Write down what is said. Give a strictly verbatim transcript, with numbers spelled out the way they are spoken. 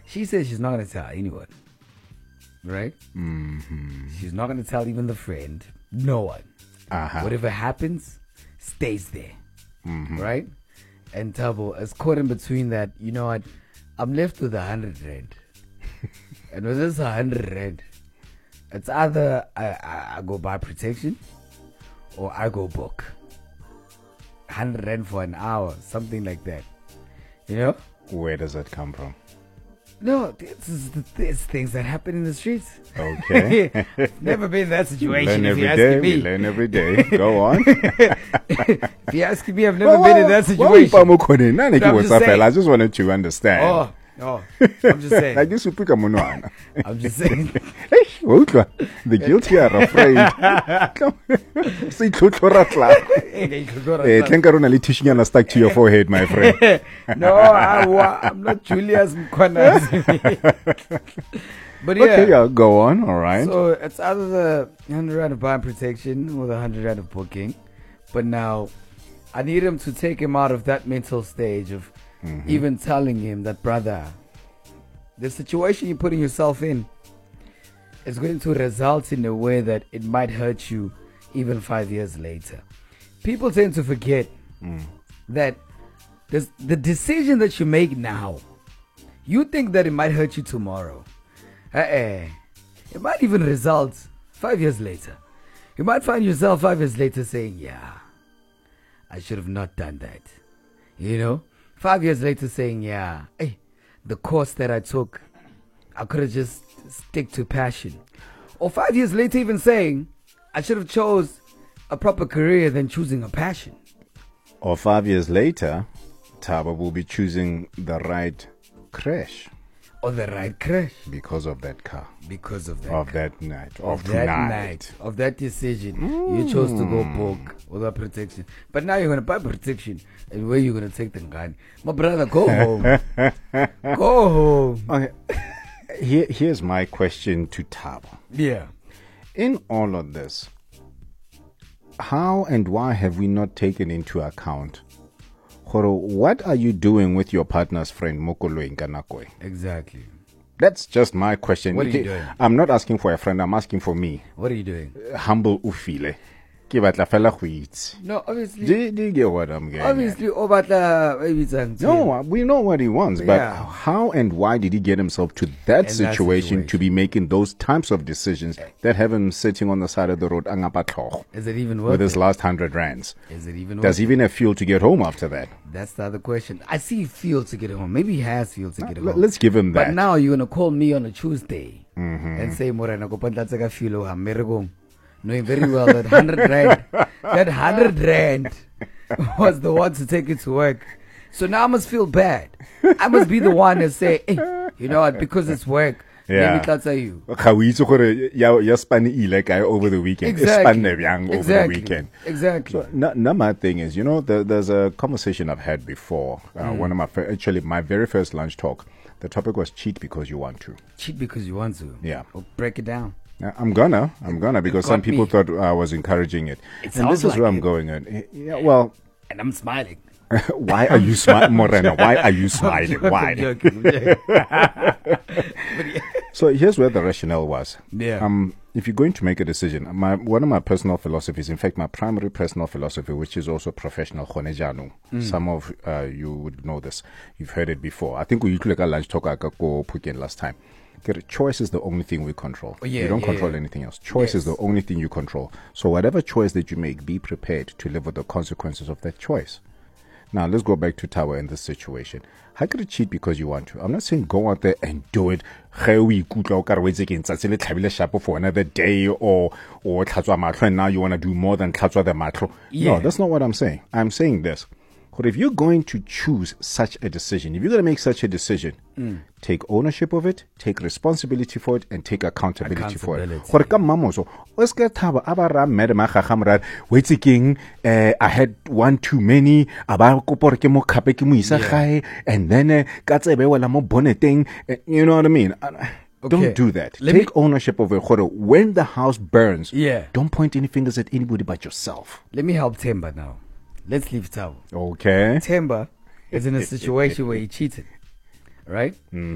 She says she's not going to tell anyone. Right? Mm-hmm. She's not going to tell even the friend. No one. Uh-huh. Whatever happens, stays there. Mm-hmm. Right? And Thabo is caught in between that. You know what? I'm left with a hundred rand. And with this a hundred rand, it's either I, I, I go buy protection or I go book. Hundred rand for an hour, something like that. You know? Where does that come from? No, this is the it's things that happen in the streets. Okay. Never been in that situation. Learn if every you ask day. me. We learn every day. Go on. If you ask me, I've never been in that Why situation. None of I'm you just was saying. I just wanted to understand. Oh, no. I'm just saying. Like this would pick a monwana. I'm just saying. The guilty are afraid. See, Eh, Tlenkarona li tishing stuck to your forehead, my friend. No, I, wa- I'm not Julius Mkwana. But yeah. Okay, yeah, go on. All right. So it's either the one hundred rand of buying protection or the one hundred rand of booking. But now I need him to take him out of that mental stage of Mm-hmm. even telling him that, brother, the situation you're putting yourself in is going to result in a way that it might hurt you even five years later. People tend to forget Mm. that this, the decision that you make now, you think that it might hurt you tomorrow. Uh-uh. It might even result five years later. You might find yourself five years later saying, yeah, I should have not done that. You know? Five years later saying, yeah, hey, the course that I took, I could have just stick to passion. Or five years later even saying, I should have chose a proper career than choosing a passion. Or five years later, Thabo will be choosing the right crash Or the right crash. because of that car, Because of that. of that night, of of that tonight. night, of that decision, you chose to go book without protection. But now you're going to buy protection, and where you going to take the gun? My brother, go home. Go home. Okay. Here, here's my question to Thabo. Yeah. In all of this, how and why have we not taken into account, Khoro, what are you doing with your partner's friend Mokolo Nkanakwe? Exactly. That's just my question. What are you doing? I'm not asking for a friend, I'm asking for me. What are you doing? Humble ufile. Ke batla fela go itse. No, obviously. Do you- do you get what I'm getting at? Obviously, Obatla, maybe it's until- No, we know what he wants, but Yeah. how and why did he get himself to that, that situation, situation. to be making those types of decisions that have him sitting on the side of the road angapatlogo, Is it even worth with his it? last hundred rands? Is it even worth Does he it? even have fuel to get home after that? That's the other question. I see fuel to get home. Maybe he has fuel to get L- home. let's give him that. But now you're going to call me on a Tuesday Mm-hmm. and say, Morena, go pantla tsaka fuel ha merego. Knowing very well that hundred rand, that hundred rand was the one to take it to work. So now I must feel bad. I must be the one to say, hey, you know what, because it's work, Yeah. let me tell you. Ga o itse gore ya ya span ile kae over the weekend. E Exactly. spanne bjang over the Exactly. weekend. Exactly. So, no, no, my thing is, you know, there, there's a conversation I've had before. Uh, Mm. One of my, fir- actually, my very first lunch talk, the topic was cheat because you want to. Cheat because you want to. Yeah. Or break it down. Uh, I'm gonna, I'm gonna, because some got people me. thought I was encouraging it. It and this sounds is like where I'm it. going at. Eh, Yeah, well, And I'm smiling. why are you smiling, Morena? Why are you smiling? I'm Why? joking, I'm joking. But yeah. So here's where the rationale was. Yeah. Um, if you're going to make a decision, my one of my personal philosophies, in fact, my primary personal philosophy, which is also professional, khone jaanong. Some of uh, you would know this. You've heard it before. I think we usually got lunch talk aka go Phuket last time. Get it? Choice is the only thing we control. Oh, yeah, you don't yeah, control yeah. anything else. Choice is Yes. the only thing you control. So whatever choice that you make, be prepared to live with the consequences of that choice. Now let's go back to Tower in this situation. How could you cheat because you want to? I'm not saying go out there and do it. Ge o ikutlwa o ka re o etse ke ntsatsi le tlhabile shapo for another day, or or tlhatswa matlho, and now you want to do more than tlhatswa the matlho. Yeah. No, that's not what I'm saying. I'm saying this. But if you're going to choose such a decision, if you're going to make such a decision, take ownership of it, take responsibility for it, and take accountability, for it. Accountability. Gore ka mmamoso, o ska thaba a ba ra madam a gaga morad, wa itse keng, eh, I had one too many, a ba kopa gore ke mo khape ke mo isa gae, and then eh, ka tsebe wela mo bonneteng, eh, you know what I mean? Uh, Okay. Don't do that. Let Take me- ownership of it. Gore, when the house burns, Yeah. don't point any fingers at anybody but yourself. Let me help Temba now. Let's leave Tao. Okay? Temba is in a situation where he cheated, right?